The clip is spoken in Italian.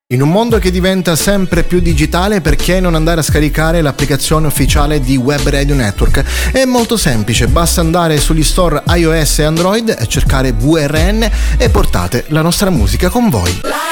In un mondo che diventa sempre più digitale, perché non andare a scaricare l'applicazione ufficiale di Web Radio Network? È molto semplice, basta andare sugli store iOS e Android, cercare VRN e portate la nostra musica con voi.